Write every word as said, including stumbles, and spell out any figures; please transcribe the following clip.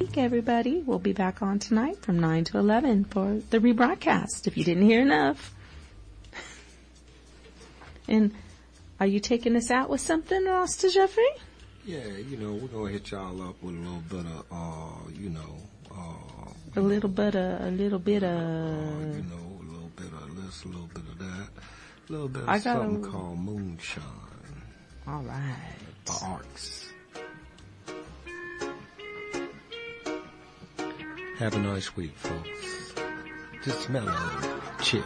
Everybody, we'll be back on tonight from nine to eleven for the rebroadcast, if you didn't hear enough. And are you taking us out with something, Rasta Jeffrey? Yeah, you know, we're going to hit y'all up with a little bit of, uh, you know, uh, a you little know, bit of, a little bit of, uh, you know, a little bit of this, a little bit of that, a little bit of I got something a, called moonshine. All right. By Arcs. Have a nice week, folks. Just smell it. Chill.